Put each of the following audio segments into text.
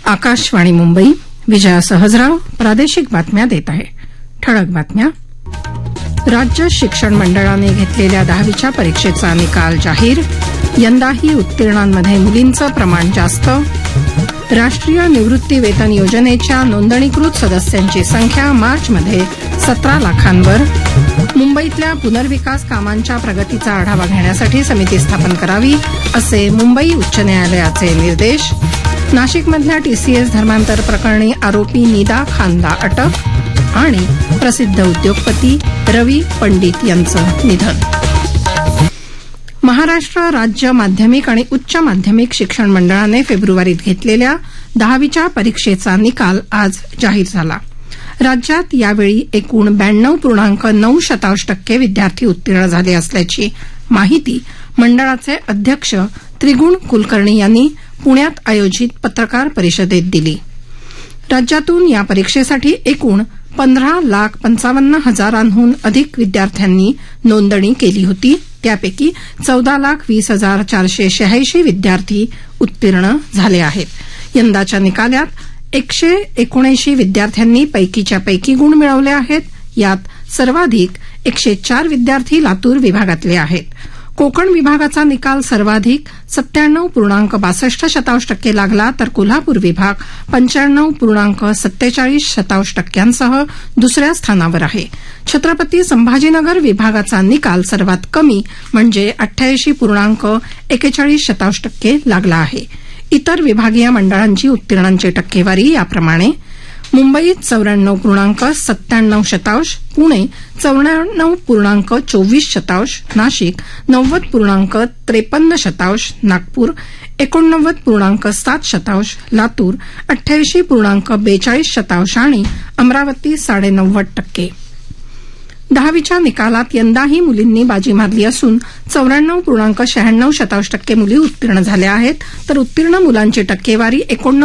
आकाशवाणी मुंबई. विजया सहजराव प्रादेशिक बातम्या देत आहे. ठळक बातम्या. राज्य शिक्षण मंडळाने घेतलेल्या 10वीच्या परीक्षेचा निकाल जाहीर. यंदाही उत्तीर्णांमध्ये मुलींचं प्रमाण जास्त. राष्ट्रीय निवृत्ती वेतन योजनेच्या नोंदणीकृत सदस्यांची संख्या मार्चमध्ये 17 लाखांवर. मुंबईतल्या पुनर्विकास कामांच्या प्रगतीचा आढावा घेण्यासाठी समिती स्थापन करावी असे मुंबई उच्च न्यायालयाचे निर्देश. नाशिकमधल्या टीसीएस धर्मांतर प्रकरणी आरोपी निदा खानला अटक. आणि प्रसिद्ध उद्योगपती रवी पंडित यांचं निधन. महाराष्ट्र राज्य माध्यमिक आणि उच्च माध्यमिक शिक्षण मंडळाने फेब्रुवारीत घेतलेल्या 10वीच्या परीक्षेचा निकाल आज जाहीर झाला. राज्यात यावेळी एकूण 92.9% विद्यार्थी उत्तीर्ण झाले असल्याची माहिती मंडळाचे अध्यक्ष त्रिगुण कुलकर्णी यांनी पुण्यात आयोजित पत्रकार परिषदेत दिली. राज्यातून या परीक्षेसाठी एकूण 15,55,000हून अधिक विद्यार्थ्यांनी नोंदणी केली होती. त्यापैकी 14,20,486 विद्यार्थी उत्तीर्ण झाले आहेत. यंदाच्या निकालात 179 विद्यार्थ्यांनी पैकीच्या पैकी गुण मिळवले आहेत. यात सर्वाधिक 104 विद्यार्थी लातूर विभागातले आहेत. कोकण विभागाचा निकाल सर्वाधिक 97.62% लागला तर कोल्हापूर विभाग 95.47% दुसऱ्या स्थानावर आहे. छत्रपती संभाजीनगर विभागाचा निकाल सर्वात कमी म्हणजे 88.41% लागला आहे. इतर विभागीय मंडळांची उत्तीर्णांची टक्केवारी याप्रमाणे: मुंबईत 94.97%, पुणे 94.24%, नाशिक 90.53%, नागपूर 89.7%, लातूर 88.42% आणि अमरावती 90.5%. 10वीच्या निकालात यंदाही मुलींनी बाजी मारली असून 94.96% मुली उत्तीर्ण झाल्या आहेत तर उत्तीर्ण मुलांची टक्केवारी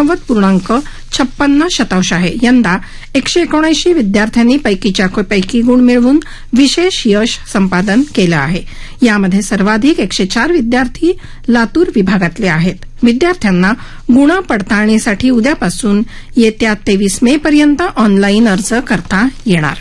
89.56% आहे. यंदा 179 विद्यार्थ्यांनी पैकीच्या पैकी गुण मिळवून विशेष यश संपादन केलं आहे. यामध्ये सर्वाधिक 104 विद्यार्थी लातूर विभागातले आहेत. विद्यार्थ्यांना गुण पडताळणीसाठी उद्यापासून येत्या 23 मे पर्यंत ऑनलाईन अर्ज करता येणार.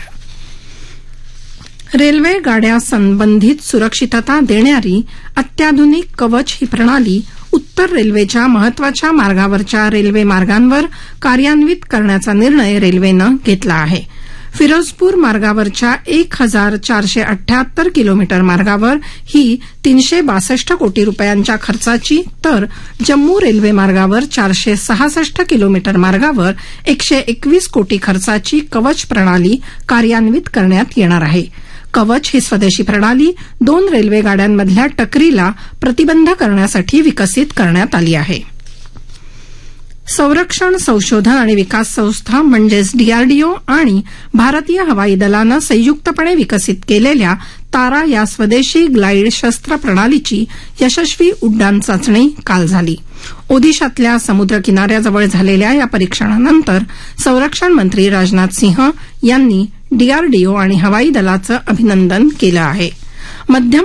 रेल्वे गाड्या संबंधित सुरक्षितता देणारी अत्याधुनिक कवच ही प्रणाली उत्तर रेल्वेच्या महत्वाच्या मार्गावरच्या रेल्वे मार्गांवर कार्यान्वित करण्याचा निर्णय रेल्वेनं घेतला आहे. फिरोजपूर मार्गावरच्या 1,478 किलोमीटर मार्गावर ही 362 कोटी रुपयांच्या खर्चाची तर जम्मू रेल्वे मार्गावर 466 किलोमीटर मार्गावर 121 कोटी खर्चाची कवच प्रणाली कार्यान्वित करण्यात येणार आहे. कवच ही स्वदेशी प्रणाली 2 रेल्वे गाड्यांमधल्या टकरीला प्रतिबंध करण्यासाठी विकसित करण्यात आली आहे. संरक्षण संशोधन आणि विकास संस्था म्हणजेच डीआरडीओ आणि भारतीय हवाई दलानं संयुक्तपणे विकसित केलेल्या तारा या स्वदेशी ग्लाईड शस्त्र प्रणालीची यशस्वी उड्डाण चाचणी काल झाली. ओदिशातल्या समुद्र किनाऱ्याजवळ झालेल्या या परीक्षणानंतर संरक्षण मंत्री राजनाथ सिंह यांनी डीआरडीओ आणि हवाई दलाचं अभिनंदन केलं आहे. मध्यम